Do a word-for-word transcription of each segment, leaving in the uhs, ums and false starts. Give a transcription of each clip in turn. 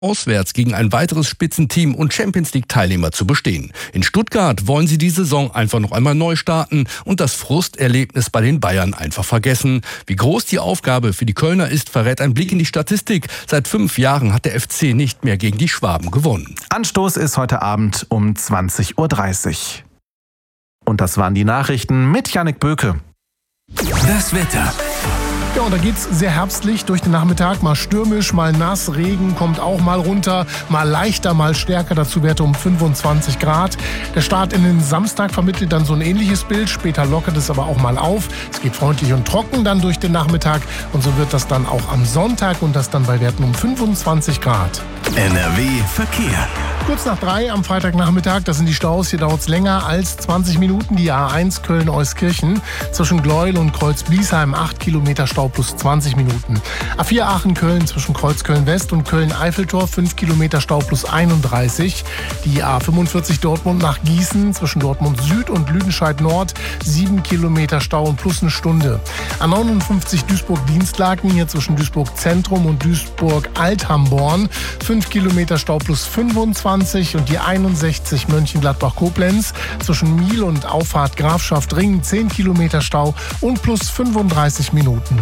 auswärts gegen ein weiteres Spitzenteam und Champions-League-Teilnehmer zu bestehen. In Stuttgart wollen sie die Saison einfach noch einmal neu starten und das Frusterlebnis bei den Bayern einfach vergessen. Wie groß die Aufgabe für die Kölner ist, verrät ein Blick in die Statistik. Seit fünf Jahren hat der F C nicht mehr gegen die Schwaben gewonnen. Anstoß ist heute Abend um zwanzig Uhr dreißig. Und das waren die Nachrichten mit Jannik Böke. Das Wetter. Ja, und da geht's sehr herbstlich durch den Nachmittag. Mal stürmisch, mal nass, Regen kommt auch mal runter, mal leichter, mal stärker. Dazu Werte um fünfundzwanzig Grad. Der Start in den Samstag vermittelt dann so ein ähnliches Bild. Später lockert es aber auch mal auf. Es geht freundlich und trocken dann durch den Nachmittag. Und so wird das dann auch am Sonntag und das dann bei Werten um fünfundzwanzig Grad. N R W Verkehr. Kurz nach drei am Freitagnachmittag, das sind die Staus. Hier dauert es länger als zwanzig Minuten. Die A eins Köln-Euskirchen zwischen Gleuel und Kreuz-Bliesheim, acht Kilometer Stau plus zwanzig Minuten. A vier Aachen-Köln zwischen Kreuz-Köln-West und Köln-Eiffeltor, fünf Kilometer Stau plus einunddreißig. Die A fünfundvierzig Dortmund nach Gießen zwischen Dortmund Süd und Lüdenscheid Nord, sieben Kilometer Stau und plus eine Stunde. A neunundfünfzig Duisburg-Dienstlaken hier zwischen Duisburg Zentrum und Duisburg-Althamborn, fünf Kilometer Stau plus fünfundzwanzig. Und die einundsechzig Mönchengladbach-Koblenz zwischen Miel und Auffahrt Grafschaft Ring, zehn Kilometer Stau und plus fünfunddreißig Minuten.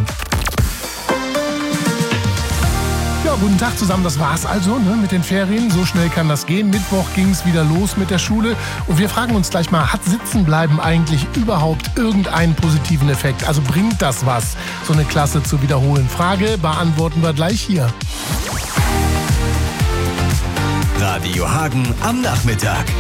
Ja, guten Tag zusammen, das war's also ne, mit den Ferien. So schnell kann das gehen. Mittwoch ging es wieder los mit der Schule. Und wir fragen uns gleich mal, hat Sitzenbleiben eigentlich überhaupt irgendeinen positiven Effekt? Also bringt das was, so eine Klasse zu wiederholen? Frage beantworten wir gleich hier. Radio Hagen am Nachmittag.